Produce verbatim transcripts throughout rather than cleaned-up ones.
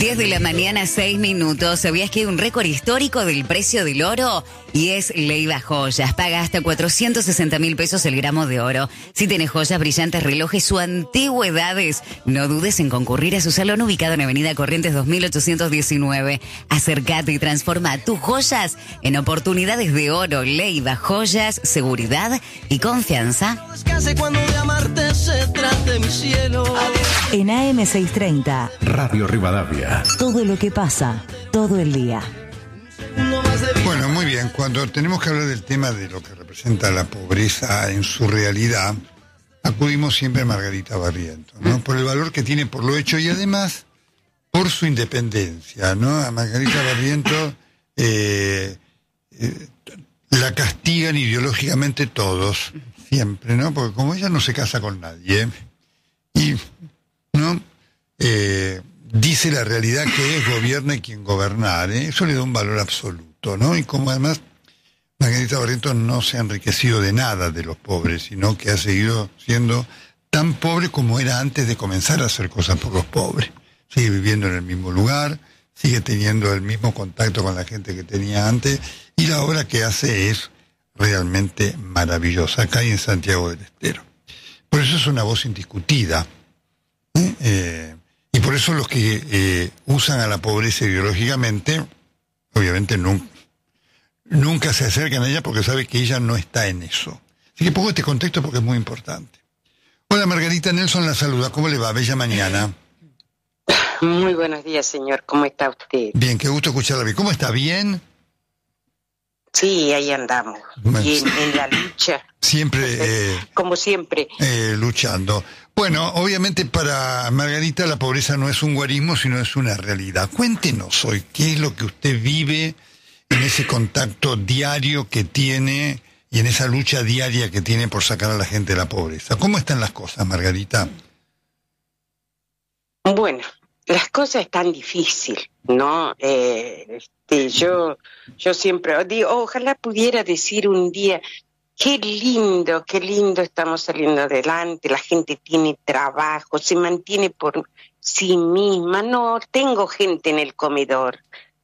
diez de la mañana, seis minutos. ¿Sabías que hay un récord histórico del precio del oro? Y es Leiva Joyas. Paga hasta cuatrocientos sesenta mil pesos el gramo de oro. Si tienes joyas, brillantes, relojes o antigüedades, no dudes en concurrir a su salón ubicado en Avenida Corrientes dos mil ochocientos diecinueve. Acércate y transforma tus joyas en oportunidades de oro. Leiva Joyas, seguridad y confianza. En A M seiscientos treinta, Radio Rivadavia. Todo lo que pasa, todo el día. Bueno, muy bien. Cuando tenemos que hablar del tema de lo que representa la pobreza en su realidad, acudimos siempre a Margarita Barriento, ¿no? Por el valor que tiene por lo hecho y además por su independencia, ¿no? A Margarita Barriento eh, eh, la castigan ideológicamente todos, siempre, ¿no? Porque como ella no se casa con nadie, y, ¿no? Eh, dice la realidad que es gobierna y quien gobernar, ¿eh? Eso le da un valor absoluto, ¿no? Y como además Margarita Barriento no se ha enriquecido de nada de los pobres, sino que ha seguido siendo tan pobre como era antes de comenzar a hacer cosas por los pobres. Sigue viviendo en el mismo lugar, sigue teniendo el mismo contacto con la gente que tenía antes, y la obra que hace es realmente maravillosa, acá y en Santiago del Estero. Por eso es una voz indiscutida, ¿eh? Eh, y por eso los que eh, usan a la pobreza ideológicamente, obviamente nunca, nunca se acercan a ella porque sabe que ella no está en eso. Así que pongo este contexto porque es muy importante. Hola Margarita, Nelson la saluda. ¿Cómo le va? Bella mañana. Muy buenos días, señor. ¿Cómo está usted? Bien, qué gusto escucharla. ¿Cómo está? ¿Bien? Sí, ahí andamos. Bueno, y en, en la lucha. Siempre. Eh, Como siempre. Eh, luchando. Bueno, obviamente para Margarita la pobreza no es un guarismo, sino es una realidad. Cuéntenos hoy, ¿qué es lo que usted vive en ese contacto diario que tiene y en esa lucha diaria que tiene por sacar a la gente de la pobreza? ¿Cómo están las cosas, Margarita? Bueno, las cosas están difíciles, ¿no? Eh, este, yo, yo siempre digo, ojalá pudiera decir un día, qué lindo, qué lindo estamos saliendo adelante, la gente tiene trabajo, se mantiene por sí misma. No, tengo gente en el comedor,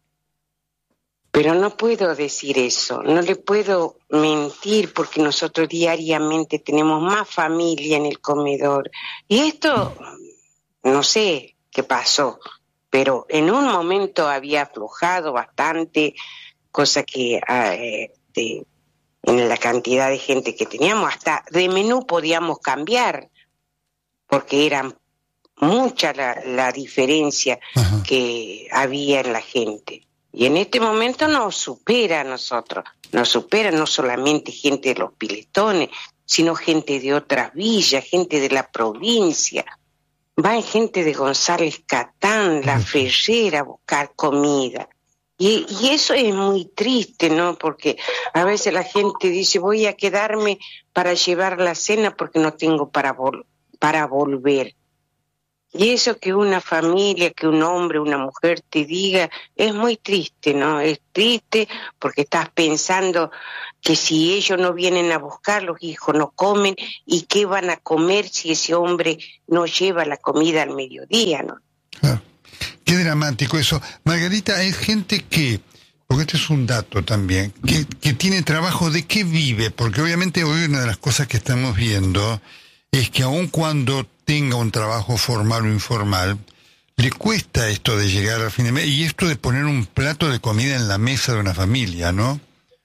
pero no puedo decir eso, no le puedo mentir porque nosotros diariamente tenemos más familia en el comedor. Y esto, no sé qué pasó, pero en un momento había aflojado bastante, cosa que eh, de, en la cantidad de gente que teníamos, hasta de menú podíamos cambiar, porque eran mucha la, la diferencia Ajá. que había en la gente. Y en este momento nos supera a nosotros, nos supera no solamente gente de los Piletones, sino gente de otras villas, gente de la provincia. Va gente de González Catán, La Ferrera, a buscar comida. Y, y eso es muy triste, ¿no? Porque a veces la gente dice, voy a quedarme para llevar la cena porque no tengo para, vol- para volver. Y eso que una familia, que un hombre, una mujer te diga, es muy triste, ¿no? Es triste porque estás pensando que si ellos no vienen a buscar, los hijos no comen, y qué van a comer si ese hombre no lleva la comida al mediodía, ¿no? Claro. Qué dramático eso. Margarita, es gente que, porque este es un dato también, que, que tiene trabajo, ¿de qué vive? Porque obviamente hoy una de las cosas que estamos viendo es que aun cuando tenga un trabajo formal o informal, le cuesta esto de llegar al fin de mes y esto de poner un plato de comida en la mesa de una familia, ¿no?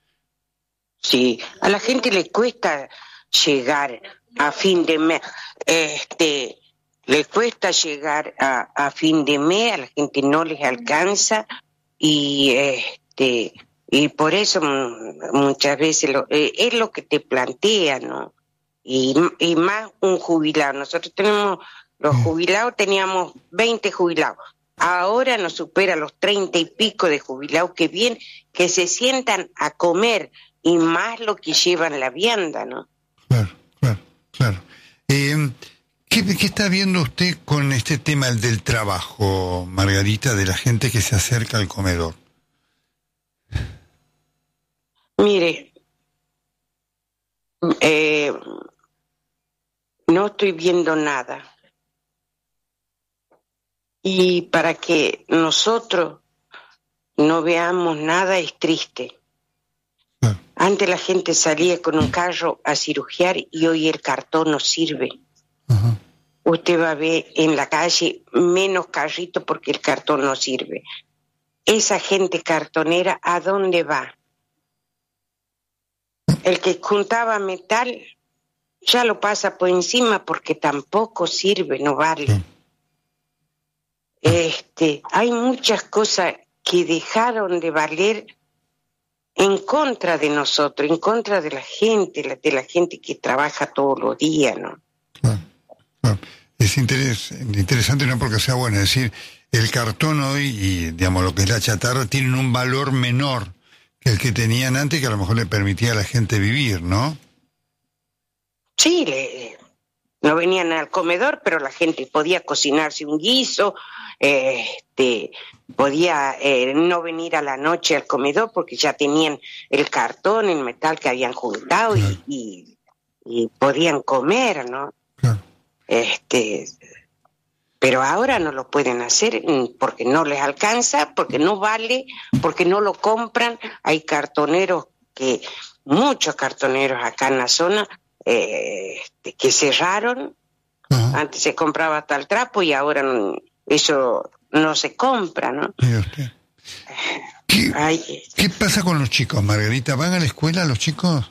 Sí, a la gente le cuesta llegar a fin de mes, este, le cuesta llegar a, a fin de mes, a la gente no les alcanza y este y por eso muchas veces lo, eh, es lo que te plantea, ¿no? Y, y más un jubilado. Nosotros tenemos, los jubilados, teníamos veinte jubilados. Ahora nos supera los treinta y pico de jubilados que bien, que se sientan a comer, y más lo que llevan la vianda, ¿no? Claro, claro, claro. Eh, ¿qué, ¿Qué está viendo usted con este tema el del trabajo, Margarita, de la gente que se acerca al comedor? Mire, eh... no estoy viendo nada. y para que nosotros no veamos nada es triste. Claro. Antes la gente salía con un carro a cirugiar y hoy el cartón no sirve. Ajá. Usted va a ver en la calle menos carritos porque el cartón no sirve. Esa gente cartonera, ¿a dónde va? El que juntaba metal ya lo pasa por encima porque tampoco sirve, no vale. Sí. Este, hay muchas cosas que dejaron de valer en contra de nosotros, en contra de la gente, de la gente que trabaja todos los días, ¿no? Claro, claro. Es interes, interesante, no porque sea bueno, es decir, el cartón hoy y, digamos, lo que es la chatarra tienen un valor menor que el que tenían antes, que a lo mejor le permitía a la gente vivir, ¿no? Sí, le, no venían al comedor, pero la gente podía cocinarse un guiso, eh, este, podía eh, no venir a la noche al comedor porque ya tenían el cartón, el metal que habían juntado. Claro. y, y, y podían comer, ¿no? Claro. Este, pero ahora no lo pueden hacer porque no les alcanza, porque no vale, porque no lo compran. Hay cartoneros que, muchos cartoneros acá en la zona, eh, que cerraron. Ajá. Antes se compraba hasta el trapo y ahora no, eso no se compra, ¿no? ¿Qué, Ay, ¿Qué pasa con los chicos, Margarita? ¿Van a la escuela los chicos?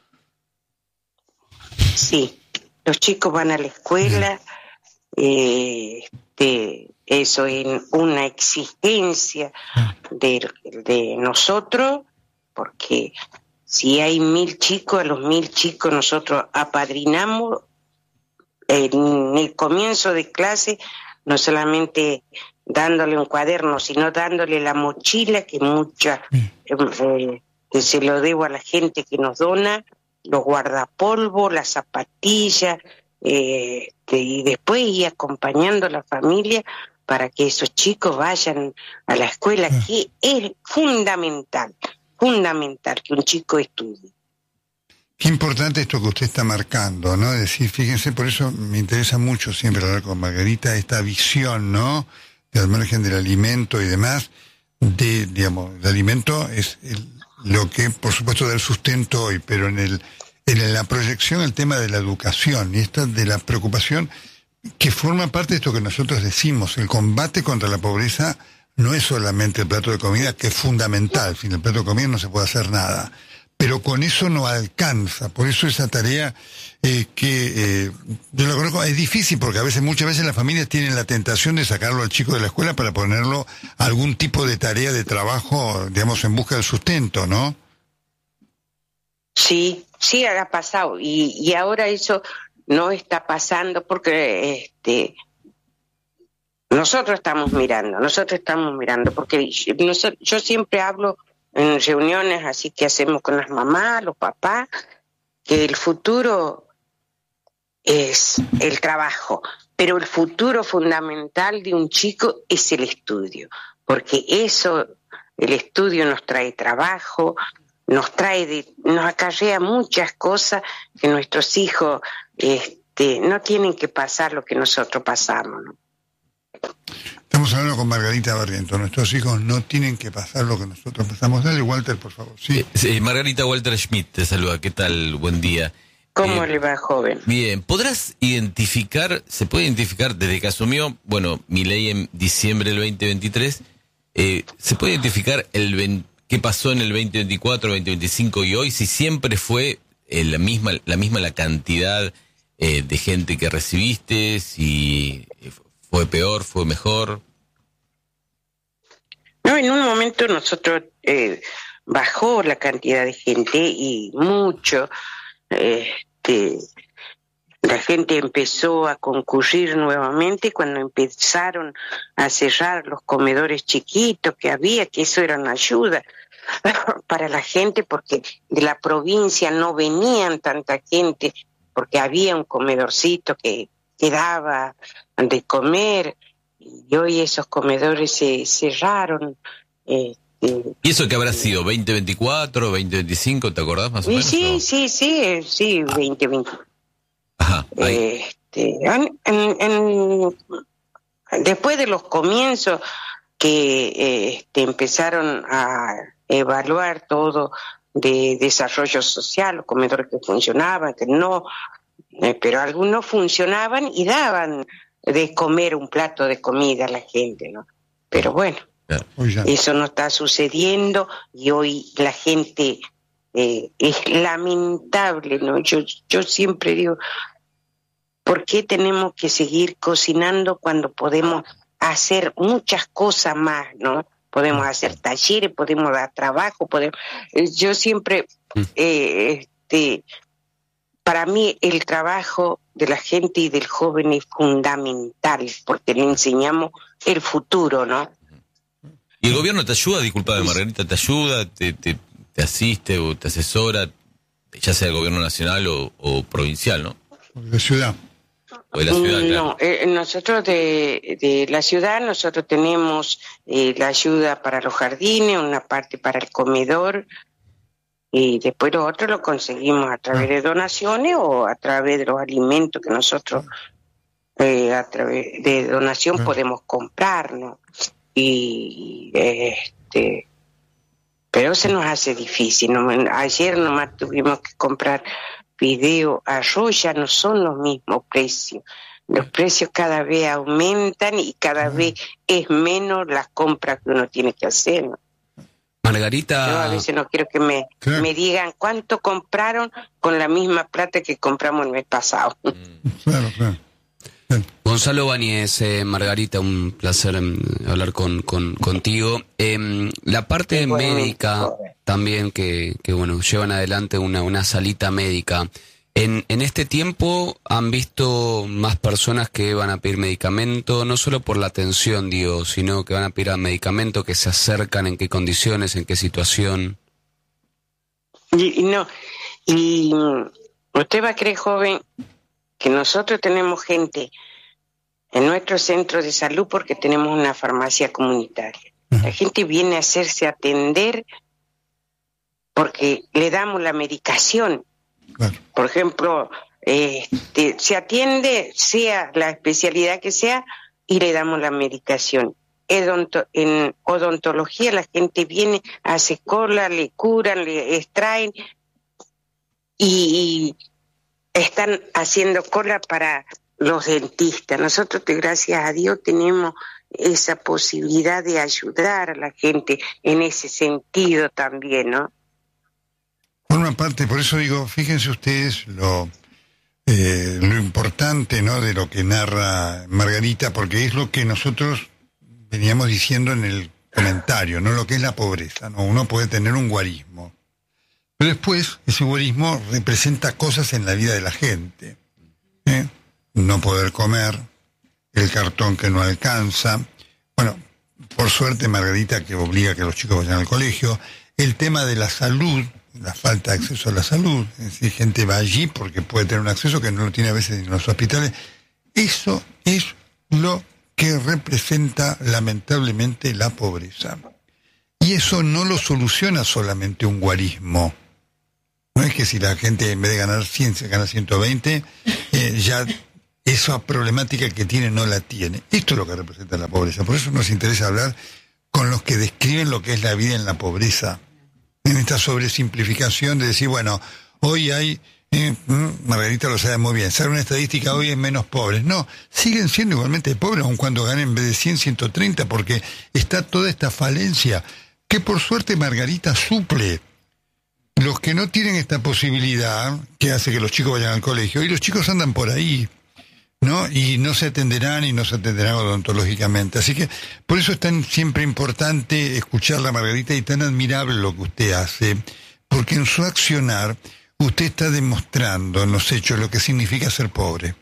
Sí, los chicos van a la escuela. Eh, de eso es una exigencia de, de nosotros, porque si hay mil chicos, a los mil chicos nosotros apadrinamos en el comienzo de clase, no solamente dándole un cuaderno, sino dándole la mochila, que mucha eh, que se lo debo a la gente que nos dona, los guardapolvos, las zapatillas, eh, y después ir acompañando a la familia para que esos chicos vayan a la escuela, que es fundamental, fundamental que un chico estudie. Qué importante esto que usted está marcando, ¿no? Es decir, fíjense, por eso me interesa mucho siempre hablar con Margarita, esta visión, ¿no? Al margen del alimento y demás, de, digamos, el alimento es el, lo que, por supuesto, da el sustento hoy, pero en el en la proyección el tema de la educación y esta de la preocupación que forma parte de esto que nosotros decimos, el combate contra la pobreza no es solamente el plato de comida, que es fundamental, sin el plato de comida no se puede hacer nada, pero con eso no alcanza, por eso esa tarea eh, que eh, yo la conozco, es difícil porque a veces, muchas veces las familias tienen la tentación de sacarlo al chico de la escuela para ponerlo a algún tipo de tarea de trabajo, digamos, en busca del sustento, ¿no? Sí, sí ha pasado y, y ahora eso no está pasando porque este nosotros estamos mirando, nosotros estamos mirando porque yo, yo siempre hablo en reuniones así que hacemos con las mamás, los papás, que el futuro es el trabajo, pero el futuro fundamental de un chico es el estudio, porque eso, el estudio nos trae trabajo, nos trae, de, nos acarrea muchas cosas que nuestros hijos este, no tienen que pasar lo que nosotros pasamos, ¿no? Estamos hablando con Margarita Barrientos, nuestros hijos no tienen que pasar lo que nosotros pasamos. Dale, Walter, por favor. Sí. Eh, sí, Margarita, Walter Schmidt te saluda, ¿qué tal? Buen día. ¿Cómo eh, le va, joven? Bien, ¿podrás identificar, se puede identificar desde caso mío, bueno, mi ley en diciembre del veinte veintitrés, eh, se puede identificar el veinte ¿qué pasó en el veinte veinticuatro, veinte veinticinco y hoy? Si siempre fue eh, la misma la misma la cantidad eh, de gente que recibiste, si fue peor, fue mejor. No, en un momento nosotros eh, bajó la cantidad de gente y mucho. Este, la gente empezó a concurrir nuevamente cuando empezaron a cerrar los comedores chiquitos que había, que eso era una ayuda para la gente porque de la provincia no venían tanta gente porque había un comedorcito que, que daba de comer y hoy esos comedores se cerraron. Eh, eh, ¿Y eso qué habrá sido? ¿veinte veinticuatro, veinte veinticinco? ¿Te acordás más o menos? Sí, o? sí, sí, sí, veinte veinticuatro. Ajá, Este, en, en, después de los comienzos que eh, este, empezaron a evaluar todo de desarrollo social, los comedores que funcionaban, que no, eh, pero algunos funcionaban y daban de comer un plato de comida a la gente, ¿no? Pero bueno, eso no está sucediendo y hoy la gente eh, es lamentable, ¿no? Yo, yo siempre digo, ¿por qué tenemos que seguir cocinando cuando podemos hacer muchas cosas más, ¿no? Podemos hacer talleres, podemos dar trabajo, podemos... Yo siempre, eh, este, para mí el trabajo de la gente y del joven es fundamental, porque le enseñamos el futuro, ¿no? ¿Y el gobierno te ayuda, disculpa, Margarita, te ayuda, te, te, te asiste o te asesora, ya sea el gobierno nacional o, o provincial, ¿no? De ciudad. O de la ciudad, no, claro. eh, nosotros de, de la ciudad, nosotros tenemos eh, la ayuda para los jardines, una parte para el comedor, y después lo otro lo conseguimos a través de donaciones o a través de los alimentos que nosotros eh, a través de donación Ah. podemos comprar, ¿no? Y este, pero se nos hace difícil, ¿no? Ayer nomás tuvimos que comprar fideo, arroz, ya no son los mismos precios. Los precios cada vez aumentan y cada vez es menos las compras que uno tiene que hacer, ¿no? Margarita... Yo a veces no quiero que me, Claro. me digan cuánto compraron con la misma plata que compramos el mes pasado. Claro, claro. Gonzalo Báñez, eh, Margarita, un placer em, hablar con, con contigo. Em, la parte Igualmente, médica joven. también que, que bueno, llevan adelante una, una salita médica. En, en este tiempo han visto más personas que van a pedir medicamento, no solo por la atención, digo, sino que van a pedir medicamento, que se acercan, en qué condiciones, en qué situación. Y, y no, y mm, usted va a creer, joven, que nosotros tenemos gente en nuestro centro de salud porque tenemos una farmacia comunitaria. La gente viene a hacerse atender porque le damos la medicación. Claro. Por ejemplo, este, se atiende, sea la especialidad que sea, y le damos la medicación. Odonto- en odontología la gente viene, hace cola, le curan, le extraen y, y están haciendo cola para los dentistas. Nosotros, gracias a Dios, tenemos esa posibilidad de ayudar a la gente en ese sentido también, ¿no? Forma parte, por eso digo, fíjense ustedes lo, eh, lo importante, ¿no?, de lo que narra Margarita, porque es lo que nosotros veníamos diciendo en el comentario, ¿no?, lo que es la pobreza, ¿no? Uno puede tener un guarismo, pero después ese guarismo representa cosas en la vida de la gente, ¿eh? No poder comer, el cartón que no alcanza, bueno, por suerte Margarita que obliga a que los chicos vayan al colegio, el tema de la salud, la falta de acceso a la salud, es decir, gente va allí porque puede tener un acceso que no lo tiene a veces en los hospitales. Eso es lo que representa lamentablemente la pobreza. Y eso no lo soluciona solamente un guarismo. No es que si la gente en vez de ganar cien se gana ciento veinte, eh, ya esa problemática que tiene no la tiene. Esto es lo que representa la pobreza. Por eso nos interesa hablar con los que describen lo que es la vida en la pobreza. En esta sobresimplificación de decir, bueno, hoy hay, eh, Margarita lo sabe muy bien, sale una estadística, hoy hay menos pobres. No, siguen siendo igualmente pobres, aun cuando ganen en vez de cien, ciento treinta, porque está toda esta falencia, que por suerte Margarita suple. Los que no tienen esta posibilidad, que hace que los chicos vayan al colegio, y los chicos andan por ahí, ¿no? Y no se atenderán y no se atenderán odontológicamente. Así que por eso es tan siempre importante escucharla, Margarita, y tan admirable lo que usted hace, porque en su accionar usted está demostrando en los hechos lo que significa ser pobre.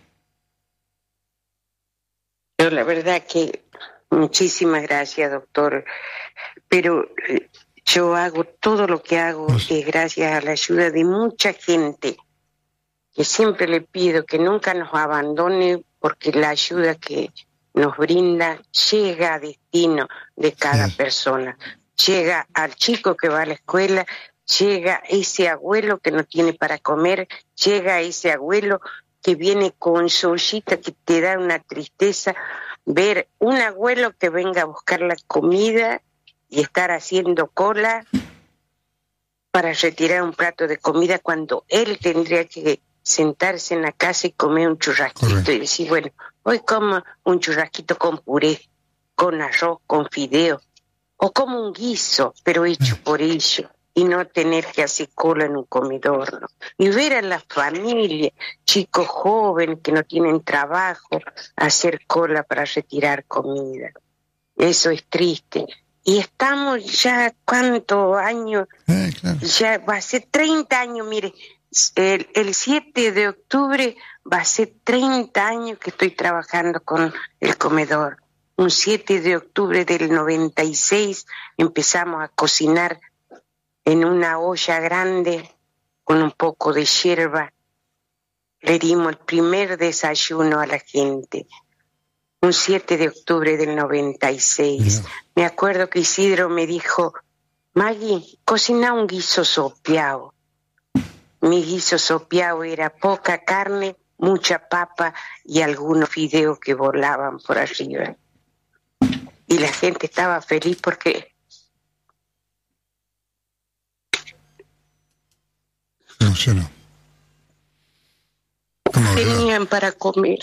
Yo la verdad que muchísimas gracias, doctor, pero eh, yo hago todo lo que hago es gracias a la ayuda de mucha gente, que siempre le pido que nunca nos abandone, porque la ayuda que nos brinda llega a destino de cada Sí. persona, llega al chico que va a la escuela, llega a ese abuelo que no tiene para comer, llega a ese abuelo que viene con su ollita que te da una tristeza ver un abuelo que venga a buscar la comida y estar haciendo cola para retirar un plato de comida cuando él tendría que sentarse en la casa y comer un churrasquito. Correcto. Y decir, bueno, hoy como un churrasquito con puré, con arroz, con fideo, o como un guiso, pero hecho por ellos, y no tener que hacer cola en un comedor, ¿no? Y ver a la familia, chicos jóvenes que no tienen trabajo, hacer cola para retirar comida. Eso es triste. Y estamos ya, ¿cuántos años? Eh, claro. Ya va a ser treinta años, mire, el, el siete de octubre va a ser treinta años que estoy trabajando con el comedor. Un siete de octubre del noventa y seis empezamos a cocinar en una olla grande con un poco de yerba. Le dimos el primer desayuno a la gente. Un siete de octubre del noventa y seis. Yeah. Me acuerdo que Isidro me dijo, Maggie, cocina un guiso sopeado. Mi guiso sopeado era poca carne, mucha papa y algunos fideos que volaban por arriba. Y la gente estaba feliz porque... No sé, no. Tenían para comer.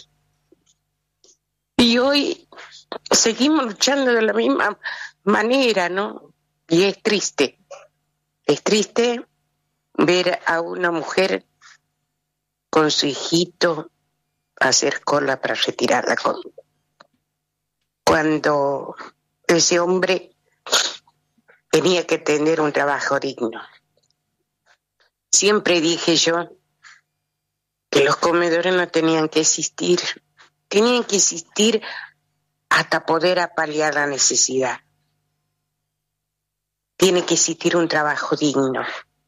Y hoy seguimos luchando de la misma manera, ¿no? Y es triste. Es triste ver a una mujer con su hijito hacer cola para retirar la comida. Cuando ese hombre tenía que tener un trabajo digno. Siempre dije yo que los comedores no tenían que existir. Tenían que existir hasta poder apalear la necesidad. Tiene que existir un trabajo digno.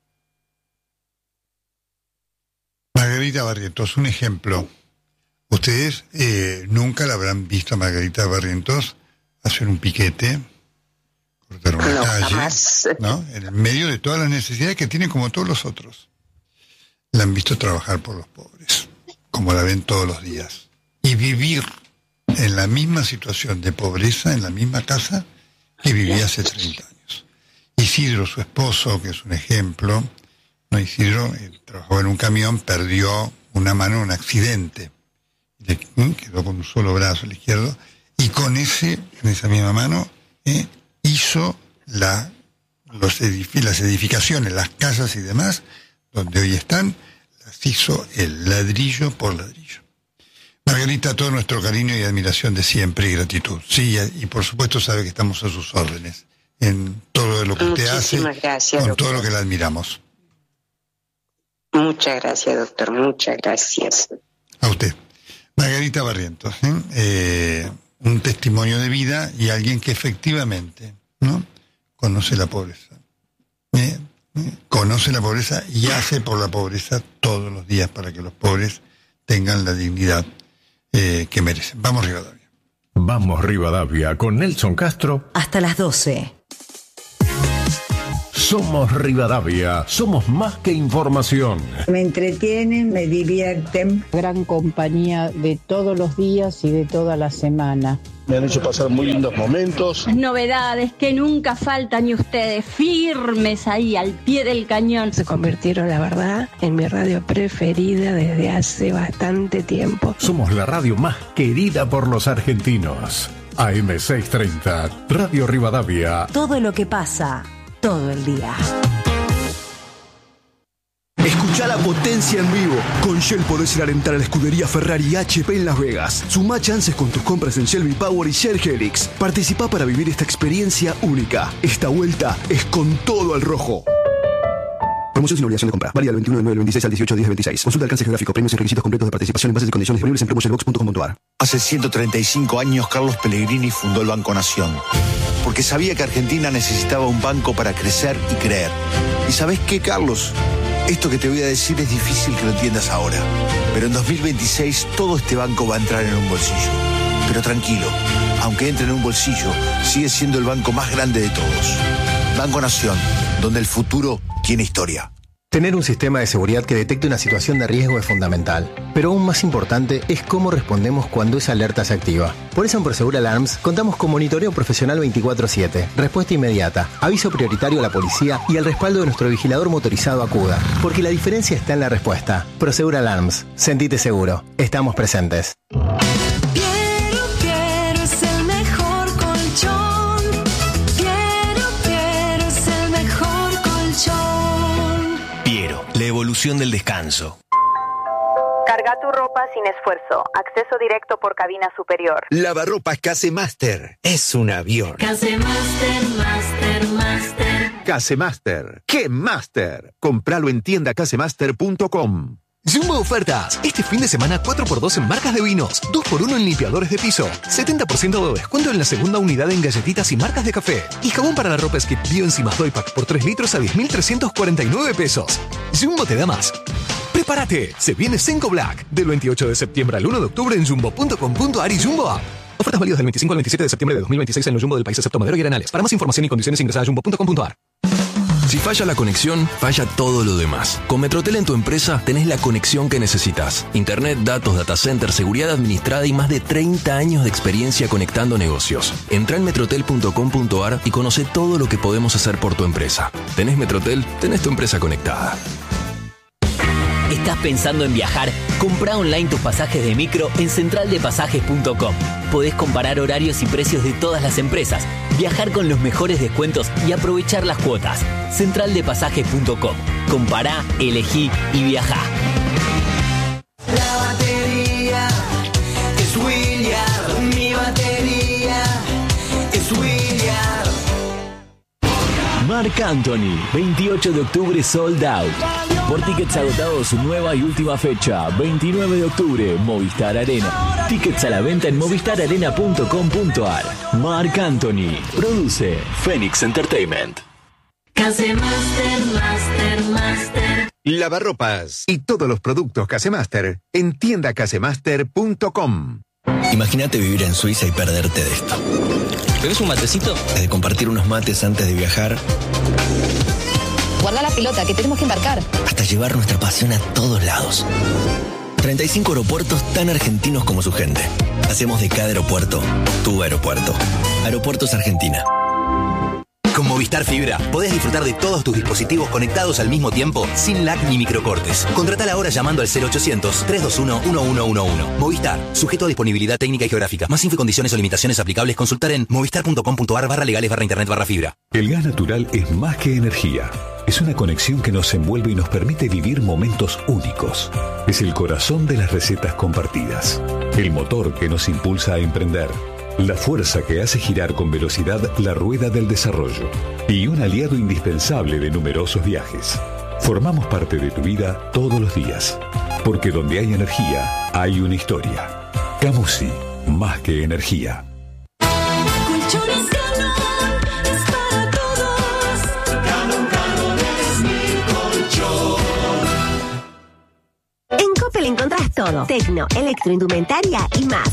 Margarita Barrientos, un ejemplo. Ustedes eh, nunca la habrán visto a Margarita Barrientos hacer un piquete, cortar una no, calle, jamás. ¿no? En el medio de todas las necesidades que tiene como todos los otros. La han visto trabajar por los pobres, como la ven todos los días. Y vivir en la misma situación de pobreza, en la misma casa, que vivía hace treinta años. Isidro, su esposo, que es un ejemplo, no, Isidro eh, trabajaba en un camión, perdió una mano en un accidente, le eh, quedó con un solo brazo, el izquierdo, y con ese, en esa misma mano, eh, hizo la, los edific- las edificaciones, las casas y demás, donde hoy están, las hizo el ladrillo por ladrillo. Margarita, todo nuestro cariño y admiración de siempre y gratitud. Sí, y por supuesto sabe que estamos a sus órdenes en todo lo que usted hace, gracias, con doctor. todo lo que la admiramos. Muchas gracias, doctor, muchas gracias. A usted. Margarita Barrientos, ¿eh? Eh, un testimonio de vida y alguien que efectivamente, ¿no?, conoce la pobreza. ¿Eh? ¿Eh? Conoce la pobreza y hace por la pobreza todos los días para que los pobres tengan la dignidad eh, que merecen. Vamos, Rivadavia. Vamos, Rivadavia, con Nelson Castro. Hasta las doce. Somos Rivadavia, somos más que información. Me entretienen, me divierten. Gran compañía de todos los días y de toda la semana. Me han hecho pasar muy lindos momentos. Novedades que nunca faltan y ustedes firmes ahí al pie del cañón. Se convirtieron, la verdad, en mi radio preferida desde hace bastante tiempo. Somos la radio más querida por los argentinos. A M seiscientos treinta, Radio Rivadavia. Todo lo que pasa, todo el día. Escuchá la potencia en vivo. Con Shell podés ir a alentar a la escudería Ferrari y H P en Las Vegas. Sumá chances con tus compras en Shell V-Power y Shell Helix. Participá para vivir esta experiencia única. Esta vuelta es con todo al rojo. Promoción sin obligación de compra. Válida del veintiuno de nueve del veintiséis al dieciocho de diez del veintiséis. Consulta alcance geográfico, premios y requisitos completos de participación en bases y condiciones disponibles en promotionbox punto com punto a r. Hace ciento treinta y cinco años Carlos Pellegrini fundó el Banco Nación. Porque sabía que Argentina necesitaba un banco para crecer y creer. ¿Y sabés qué, Carlos? Esto que te voy a decir es difícil que lo entiendas ahora. Pero en dos mil veintiséis todo este banco va a entrar en un bolsillo. Pero tranquilo, aunque entre en un bolsillo, sigue siendo el banco más grande de todos. Banco Nación, donde el futuro tiene historia. Tener un sistema de seguridad que detecte una situación de riesgo es fundamental, pero aún más importante es cómo respondemos cuando esa alerta se activa. Por eso en Prosegur Alarms contamos con monitoreo profesional veinticuatro siete, respuesta inmediata, aviso prioritario a la policía y el respaldo de nuestro vigilador motorizado Acuda. Porque la diferencia está en la respuesta. Prosegur Alarms. Sentite seguro. Estamos presentes. La evolución del descanso. Carga tu ropa sin esfuerzo. Acceso directo por cabina superior. Lavarropas Casemaster. Es un avión. Casemaster, Master, Master. Casemaster. ¡Qué Master! Compralo en tienda casemaster punto com. Jumbo Ofertas. Este fin de semana cuatro por dos en marcas de vinos, dos por uno en limpiadores de piso, setenta por ciento de descuento en la segunda unidad en galletitas y marcas de café. Y jabón para la ropa Skip Bio Enzimas Doypack por tres litros a diez mil trescientos cuarenta y nueve pesos. Jumbo te da más. ¡Prepárate! Se viene Senco Black. Del veintiocho de septiembre al uno de octubre en jumbo punto com punto ar y Jumbo App. Ofertas válidas del veinticinco al veintisiete de septiembre de dos mil veintiséis en los Jumbo del país excepto Madero y Arenales. Para más información y condiciones ingresa a jumbo punto com punto ar. Si falla la conexión, falla todo lo demás. Con Metrotel en tu empresa tenés la conexión que necesitas. Internet, datos, data center, seguridad administrada y más de treinta años de experiencia conectando negocios. Entrá en metrotel punto com punto ar y conoce todo lo que podemos hacer por tu empresa. ¿Tenés Metrotel? Tenés tu empresa conectada. ¿Estás pensando en viajar? Comprá online tus pasajes de micro en central de pasajes punto com. Podés comparar horarios y precios de todas las empresas, viajar con los mejores descuentos y aprovechar las cuotas. central de pasajes punto com. Compará, elegí y viajá. La batería es William. Mi batería es William. Marc Anthony, veintiocho de octubre sold out. Por tickets agotados, su nueva y última fecha, veintinueve de octubre, Movistar Arena. Tickets a la venta en movistar arena punto com punto ar. Marc Anthony, produce Phoenix Entertainment. Casemaster, Master, Master. Lavarropas y todos los productos Casemaster en tienda casemaster punto com. Imagínate vivir en Suiza y perderte de esto. ¿Bebes un matecito? De compartir unos mates antes de viajar. Guarda la pelota, que tenemos que embarcar. Hasta llevar nuestra pasión a todos lados. treinta y cinco aeropuertos tan argentinos como su gente. Hacemos de cada aeropuerto tu aeropuerto. Aeropuertos Argentina. Con Movistar Fibra podés disfrutar de todos tus dispositivos conectados al mismo tiempo sin lag ni microcortes. Contratala ahora llamando al cero ochocientos, trescientos veintiuno, uno uno uno uno. Movistar, sujeto a disponibilidad técnica y geográfica. Más info y condiciones o limitaciones aplicables consultar en movistar punto com punto ar barra legales barra internet barra fibra. El gas natural es más que energía. Es una conexión que nos envuelve y nos permite vivir momentos únicos. Es el corazón de las recetas compartidas. El motor que nos impulsa a emprender. La fuerza que hace girar con velocidad la rueda del desarrollo. Y un aliado indispensable de numerosos viajes. Formamos parte de tu vida todos los días. Porque donde hay energía, hay una historia. Camusi, más que energía. Colchones Canon es para todos. Canon, Canon es mi colchón. En Coppel encontrás todo. Tecno, electroindumentaria y más.